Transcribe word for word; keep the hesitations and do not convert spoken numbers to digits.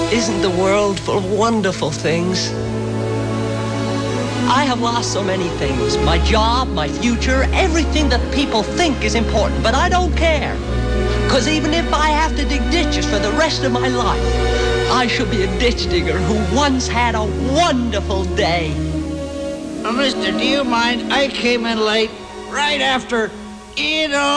Isn't the world full of wonderful things? I have lost so many things. My job, my future, everything that people think is important. But I don't care. Because even if I have to dig ditches for the rest of my life, I shall be a ditch digger who once had a wonderful day. Oh, mister, do you mind? I came in late right after, you know,